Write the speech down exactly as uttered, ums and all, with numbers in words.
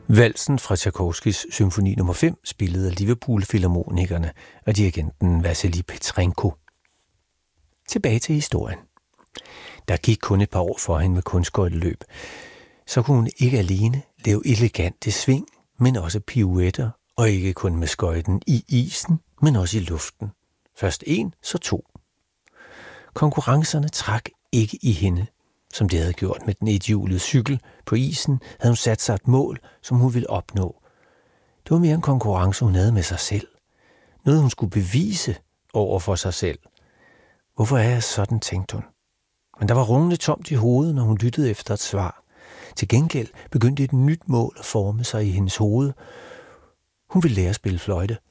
Valsen fra Tchaikovskys symfoni nummer fem, spillet af Liverpool-filharmonikerne og dirigenten Vassily Petrenko. Tilbage til historien. Der gik kun et par år for hende med kunstskøjteløb. Så kunne hun ikke alene lave elegante sving, men også pirouetter, og ikke kun med skøjten i isen, men også i luften. Først en, så to. Konkurrencerne trak ikke i hende, som det havde gjort med den ethjulede cykel. På isen havde hun sat sig et mål, som hun ville opnå. Det var mere en konkurrence, hun havde med sig selv. Noget, hun skulle bevise over for sig selv. Hvorfor er jeg sådan, tænkte hun. Men der var rungende tomt i hovedet, når hun lyttede efter et svar. Til gengæld begyndte et nyt mål at forme sig i hendes hoved. Hun ville lære at spille fløjte.